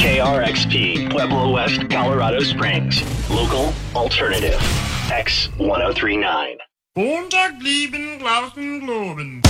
KRXP, Pueblo West, Colorado Springs. Local alternative. X1039. Montag blieben Glauben globen.